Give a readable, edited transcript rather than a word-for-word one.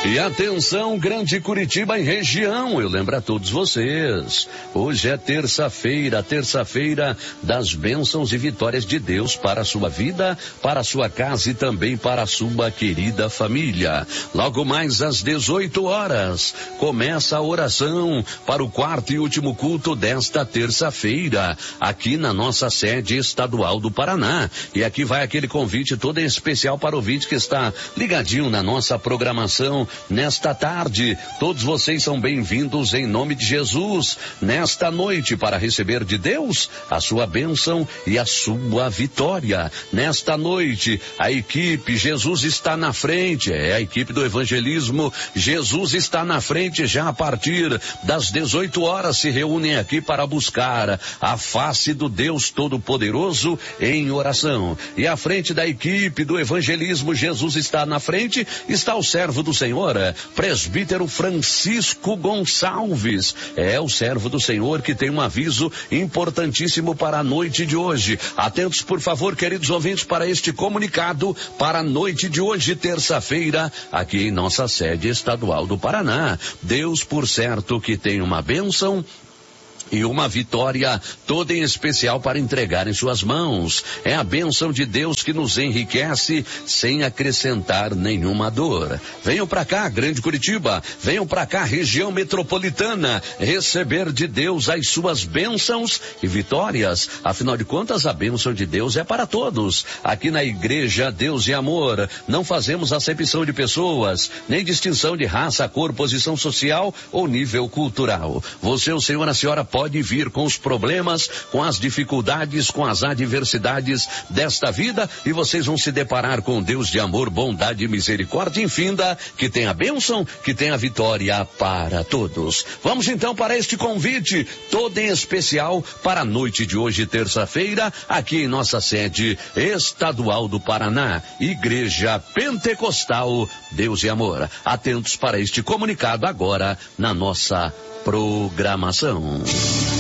E atenção, Grande Curitiba e região, eu lembro a todos vocês, hoje é terça-feira das bênçãos e vitórias de Deus para a sua vida, para a sua casa e também para a sua querida família. Logo mais às 18 horas, começa a oração para o quarto e último culto desta terça-feira, aqui na nossa sede estadual do Paraná. E aqui vai aquele convite todo em especial para o ouvinte que está ligadinho na nossa programação. Nesta tarde, todos vocês são bem-vindos em nome de Jesus, nesta noite, para receber de Deus a sua bênção e a sua vitória. Nesta noite, a equipe Jesus está na frente, a equipe do evangelismo Jesus está na frente, já a partir das 18 horas se reúnem aqui para buscar a face do Deus Todo-Poderoso em oração. E à frente da equipe do evangelismo Jesus está na frente, está o servo do Senhor, presbítero Francisco Gonçalves, é o servo do Senhor que tem um aviso importantíssimo para a noite de hoje. Atentos, por favor, queridos ouvintes, para este comunicado para a noite de hoje, terça-feira, aqui em nossa sede estadual do Paraná. Deus, por certo, que tem uma bênção e uma vitória toda em especial para entregar em suas mãos. É a bênção de Deus que nos enriquece sem acrescentar nenhuma dor. Venham para cá, Grande Curitiba, venham para cá, região metropolitana, receber de Deus as suas bênçãos e vitórias. Afinal de contas, a bênção de Deus é para todos. Aqui na igreja Deus e Amor, não fazemos acepção de pessoas, nem distinção de raça, cor, posição social ou nível cultural. Você, o senhor, a senhora pode vir com os problemas, com as dificuldades, com as adversidades desta vida, e vocês vão se deparar com Deus de amor, bondade e misericórdia infinda, que tem a bênção, que tem a vitória para todos. Vamos então para este convite, todo em especial para a noite de hoje, terça-feira, aqui em nossa sede estadual do Paraná, Igreja Pentecostal Deus e Amor. Atentos para este comunicado agora na nossa programação.